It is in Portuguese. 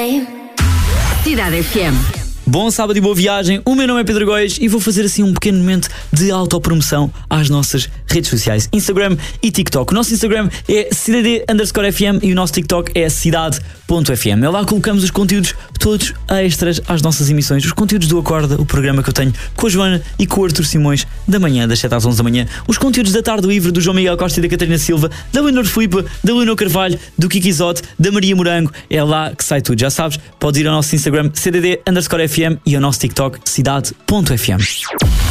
Cidade FM. Bom sábado e boa viagem, o meu nome é Pedro Góis e vou fazer assim um pequeno momento de autopromoção às nossas redes sociais, Instagram e TikTok. O nosso Instagram é cidade_FM e o nosso TikTok é cidade.fm. É lá que colocamos os conteúdos todos extras às nossas emissões, os conteúdos do Acorda, o programa que eu tenho com a Joana e com o Arthur Simões, da manhã, das 7 às 11 da manhã, os conteúdos da Tarde Livre do João Miguel Costa e da Catarina Silva, da Leonor Filipe, da Leonor Carvalho, do Kiki Isote, da Maria Morango. É lá que sai tudo, já sabes, podes ir ao nosso Instagram cidade_FM e ao nosso TikTok cidade.fm.